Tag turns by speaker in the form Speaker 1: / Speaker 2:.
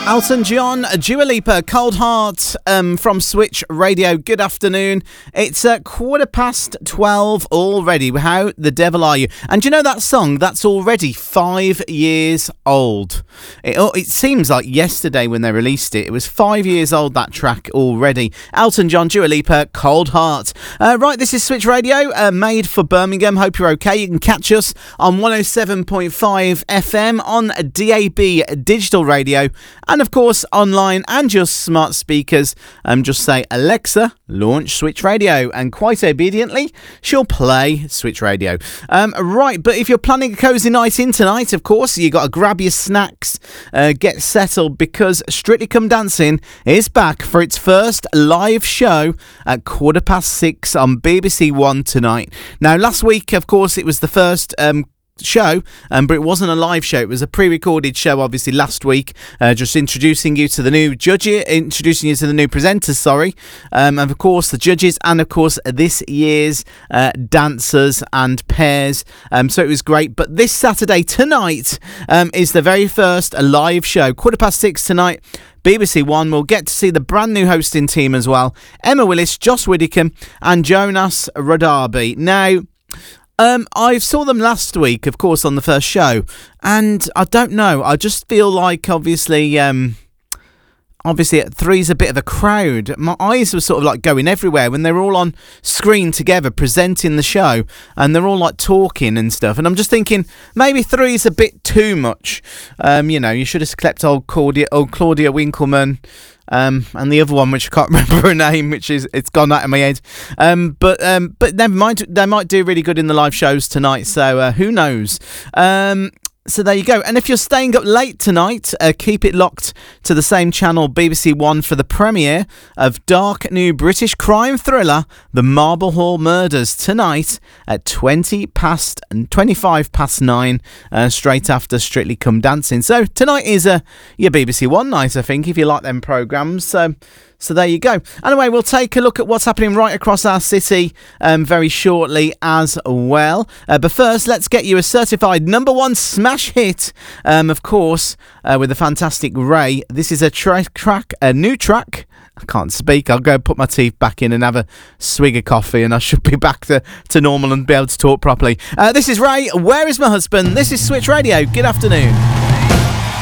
Speaker 1: Elton John, Dua Lipa, Cold Heart from Switch Radio. Good afternoon. It's 12:15 already. How the devil are you? And do you know that song? That's already 5 years old. It seems like yesterday when they released it. It was 5 years old, that track already. Elton John, Dua Lipa, Cold Heart. Right, this is Switch Radio, made for Birmingham. Hope you're okay. You can catch us on 107.5 FM on DAB digital radio. And of course, online and your smart speakers. Just say, Alexa, launch Switch Radio. And quite obediently, she'll play Switch Radio. Right, but if you're planning a cosy night in tonight, of course, you got to grab your snacks, get settled, because Strictly Come Dancing is back for its first live show at 6:15 on BBC One tonight. Now, last week, of course, it was the first show, but it wasn't a live show. It was a pre-recorded show, obviously, last week, just introducing you to the new judges, introducing you to the new presenters, and of course the judges, and of course this year's dancers and pairs. So it was great. But this Saturday tonight is the very first live show, 6:15 tonight. BBC One will get to see the brand new hosting team as well: Emma Willis, Joss Widdicombe and Jonas Radabi. Now, I saw them last week, of course, on the first show, and I don't know, I just feel like, obviously at three's a bit of a crowd. My eyes were sort of like going everywhere when they were all on screen together presenting the show, and they're all like talking and stuff, and I'm just thinking maybe three's a bit too much. You should have kept old Claudia Winkleman, and the other one, which I can't remember her name, it's gone out of my head. But never mind, they might do really good in the live shows tonight, so who knows. So there you go. And if you're staying up late tonight, keep it locked to the same channel, BBC One, for the premiere of dark new British crime thriller, The Marble Hall Murders, tonight at 9:25, straight after Strictly Come Dancing. So tonight is your BBC One night, I think, if you like them programmes. So there you go. Anyway, we'll take a look at what's happening right across our city very shortly as well. But first, let's get you a certified #1 smash hit, of course, with the fantastic Ray. This is a new track. I can't speak. I'll go put my teeth back in and have a swig of coffee, and I should be back to normal and be able to talk properly. This is Ray. Where is my husband? This is Switch Radio. Good afternoon.